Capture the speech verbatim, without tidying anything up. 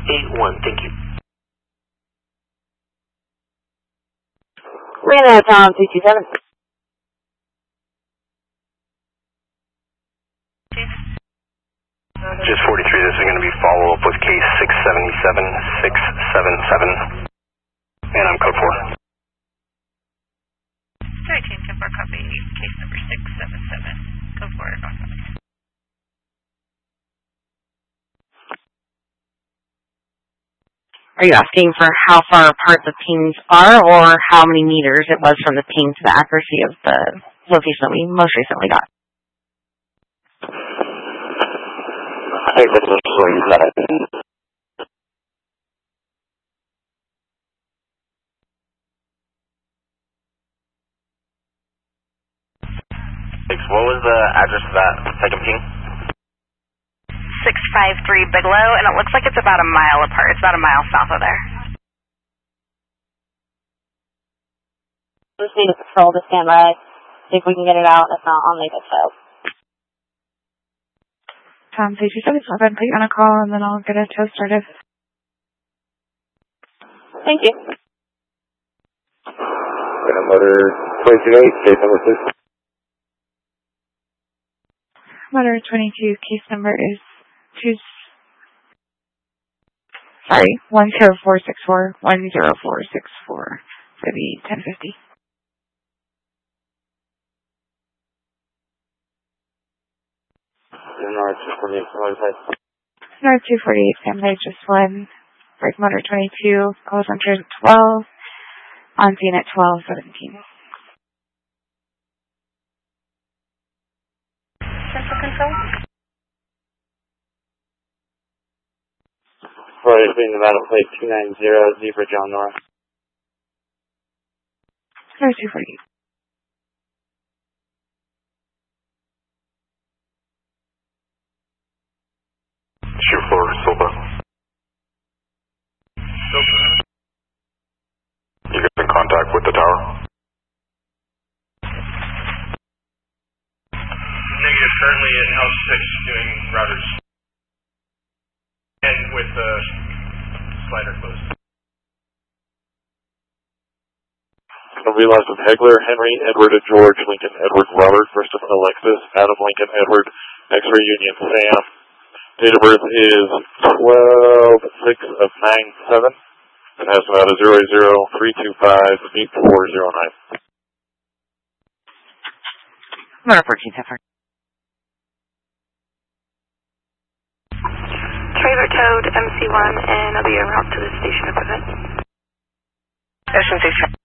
eight one. Thank you. Reno, Tom, two two seven. Just forty-three, this is going to be follow-up with case six seventy-seven six seventy-seven, and I'm code four. Sorry, team, ten four, copy, case number six seven seven, code four, North Summit. Are you asking for how far apart the pings are, or how many meters it was from the ping to the accuracy of the location that we most recently got? I think that's what you got. What was the address of that second ping? six five three Bigelow, and it looks like it's about a mile apart. It's about a mile south of there. Just need a patrol to stand by, see if we can get it out. If not, I'll make it so. Tom, two two seven, I'll go ahead and put you on a call, and then I'll get a tow started. Thank you. Motor twenty-two eight, case number six. Motor twenty-two, case number is two. Sorry, one zero four six four, one zero four six four for the ten fifty. North two forty-eight, North two forty-eight, standby just one. Break motor twenty-two, call center twelve, on scene at twelve seventeen. Central control? Sorry, being Nevada plate two nine zero, Zebra John North. North two forty-eight. Shoot for Silva. You get in contact with the tower? Negative, currently in house six doing routers. And with the slider closed. I realized with Hegler, Henry, Edward, and George, Lincoln, Edward, Robert, first of Alexis, Adam, Lincoln, Edward, X-ray Union, Sam. Date of birth is twelve six of nine seven. It has about a zero zero three two five eight four zero nine. Motor fourteen, ten four. Trailer towed M C one, and I'll be en route to the station equipment. Ocean six.